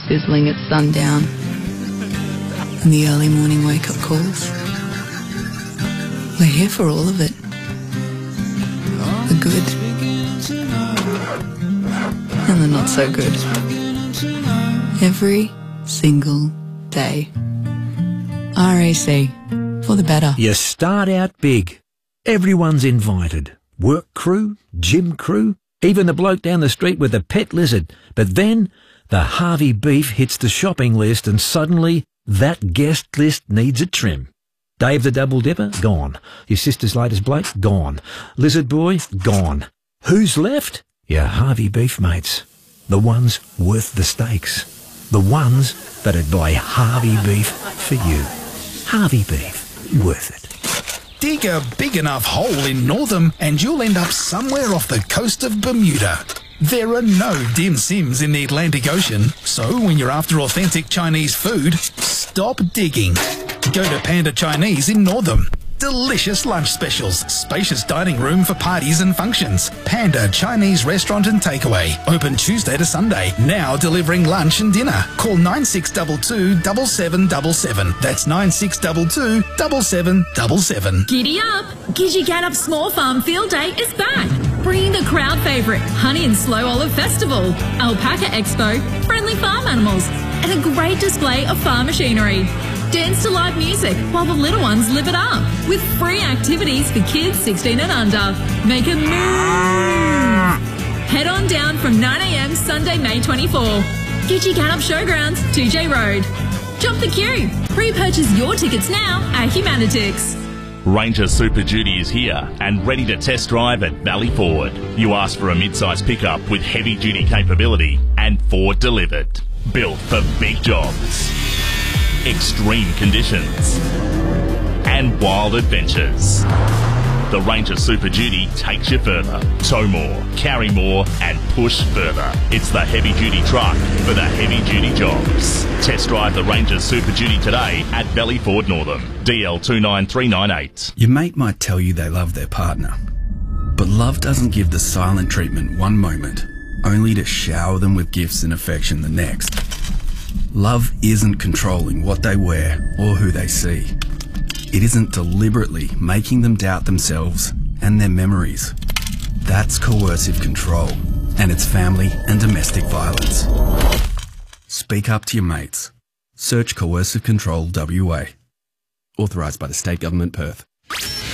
sizzling at sundown, and the early morning wake-up calls. We're here for all of it. The good and the not so good. Every single day. RAC, for the better. You start out big. Everyone's invited. Work crew, gym crew, even the bloke down the street with the pet lizard. But then the Harvey beef hits the shopping list and suddenly that guest list needs a trim. Dave the Double Dipper, gone. Your sister's latest bloke, gone. Lizard Boy, gone. Who's left? Your Harvey beef mates. The ones worth the stakes. The ones that'd buy Harvey beef for you. Harvey beef, worth it. Dig a big enough hole in Northam and you'll end up somewhere off the coast of Bermuda. There are no dim sims in the Atlantic Ocean, so when you're after authentic Chinese food, stop digging. Go to Panda Chinese in Northam. Delicious lunch specials, spacious dining room for parties and functions. Panda Chinese Restaurant and Takeaway. Open Tuesday to Sunday. Now delivering lunch and dinner. Call 9622 7777. That's 9622 7777. Giddy up! Gidgee Gadup Small Farm Field Day is back, bringing the crowd favourite Honey and Slow Olive Festival, Alpaca Expo, friendly farm animals, and a great display of farm machinery. Dance to live music while the little ones live it up, with free activities for kids 16 and under. Make a move! Head on down from 9 a.m. Sunday, May 24. Gidgee Gadup Showgrounds, 2J Road. Jump the queue. Pre-purchase your tickets now at Humanitix. Ranger Super Duty is here and ready to test drive at Valley Ford. You asked for a mid-size pickup with heavy-duty capability and Ford delivered. Built for big jobs, extreme conditions, and wild adventures. The Ranger Super Duty takes you further. Tow more, carry more, and push further. It's the heavy-duty truck for the heavy-duty jobs. Test drive the Ranger Super Duty today at Valley Ford Northam. DL 29398. Your mate might tell you they love their partner, but love doesn't give the silent treatment one moment, only to shower them with gifts and affection the next. Love isn't controlling what they wear or who they see. It isn't deliberately making them doubt themselves and their memories. That's coercive control, and it's family and domestic violence. Speak up to your mates. Search Coercive Control WA. Authorised by the State Government, Perth.